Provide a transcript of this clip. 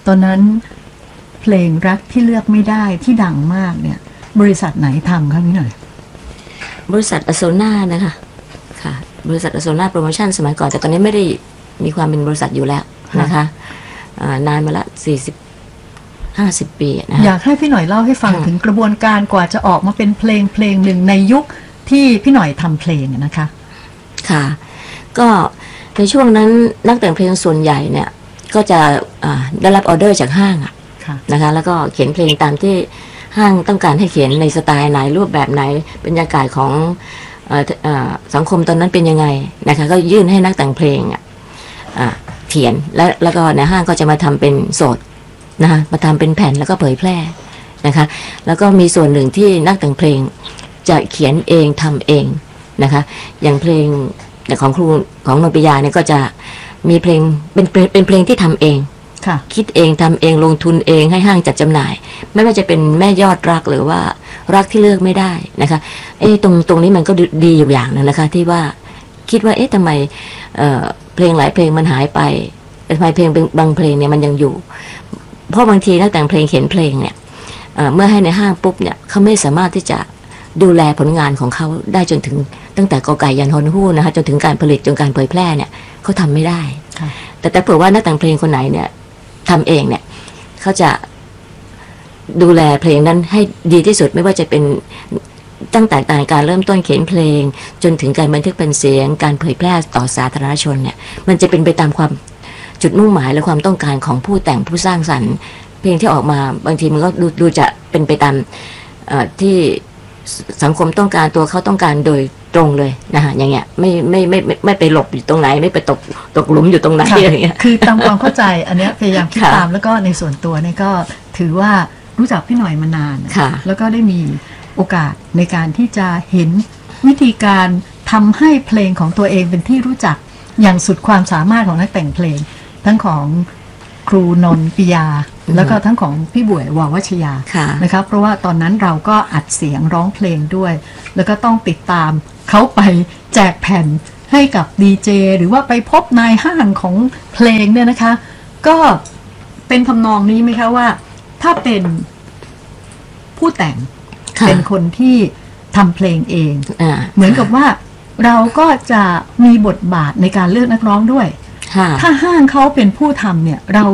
ตอนนั้นเพลงรักที่เลือกไม่ได้ที่ดังมากเนี่ยบริษัทไหนทำคะพี่หน่อยบริษัทอโซนานะคะค่ะบริษัทอโซนาโปรโมชั่นสมัยก่อนแต่ตอนนี้ไม่ได้มีความเป็นบริษัทอยู่แล้วนะคะนานมาละ50 ปีนะอยากให้พี่หน่อยเล่าให้ฟังถึงกระบวนการกว่าจะออกมาเป็นเพลงหนึ่งในยุคที่พี่หน่อยทำเพลงนะคะค่ะก็ในช่วงนั้นนักแต่งเพลงส่วนใหญ่เนี่ยก็จะได้รับออเดอร์จากห้างนะคะแล้วก็เขียนเพลงตามที่ห้างต้องการให้เขียนในสไตล์ไหนรูปแบบไหนบรรยากาศของสังคมตอนนั้นเป็นยังไงนะคะก็ยื่นให้นักแต่งเพลงเขียนแล้วก็ในห้างก็จะมาทำเป็นสดนะคะมาทำเป็นแผ่นแล้วก็เผยแพร่นะคะแล้วก็มีส่วนหนึ่งที่นักแต่งเพลงจะเขียนเองทำเองนะคะอย่างเพลงของครูของนนปิยาเนี่ยก็จะมีเพลงเป็นเพลงที่ทำเองคิดเองทำเองลงทุนเองให้ห้างจัดจำหน่ายไม่ว่าจะเป็นแม่ยอดรักหรือว่ารักที่เลือกไม่ได้นะคะตรงนี้มันก็ดีอยู่อย่างนึงนะคะที่ว่าคิดว่าทำไมเพลงหลายเพลงมันหายไปทำไมเพลงบางเพลงเนี่ยมันยังอยู่เพราะบางทีนักแต่งเพลงเขียนเพลงเนี่ยเมื่อให้ในห้างปุ๊บเนี่ยเขาไม่สามารถที่จะดูแลผลงานของเขาได้จนถึงตั้งแต่กอไก่ยันฮอนฮู้นะคะจนถึงการผลิตจนการเผยแพร่เนี่ยเขาทำไม่ได้แต่เผื่อว่านักแต่งเพลงคนไหนเนี่ยทำเองเนี่ยเขาจะดูแลเพลงนั้นให้ดีที่สุดไม่ว่าจะเป็นตั้งแต่การเริ่มต้นเขียนเพลงจนถึงการบันทึกเป็นเสียงการเผยแพร่ต่อสาธารณชนเนี่ยมันจะเป็นไปตามความจุดมุ่งหมายและความต้องการของผู้แต่งผู้สร้างสรรค์เพลงที่ออกมาบางทีมันก็ดูจะเป็นไปตามที่สังคมต้องการตัวเขาต้องการโดยตรงเลยนะคะอย่างเงี้ยไม่ไปหลบอยู่ตรงไหนไม่ไปตกหลุมอยู่ตรงไหนอะไรเงี้ยคือตามความเข้าใจอันเนี้ยพยายามคิดตามแล้วก็ในส่วนตัวเนี่ยก็ถือว่ารู้จักพี่หน่อยมานานแล้วก็ได้มีโอกาสในการที่จะเห็นวิธีการทำให้เพลงของตัวเองเป็นที่รู้จักอย่างสุดความสามารถของนักแต่งเพลงทั้งของครูนนปิยาแล้วก็ทั้งของพี่บุ๋ยววัชยานะครับเพราะว่าตอนนั้นเราก็อัดเสียงร้องเพลงด้วยแล้วก็ต้องติดตามเขาไปแจกแผ่นให้กับดีเจหรือว่าไปพบนายห้างของเพลงเนี่ยนะคะก็เป็นทำนองนี้ไหมคะว่าถ้าเป็นผู้แต่งเป็นคนที่ทำเพลงเองเหมือนกับว่าเราก็จะมีบทบาทในการเลือกนักร้องด้วยถ้าห้างเขาเป็นผู้ทำเนี่ยเรา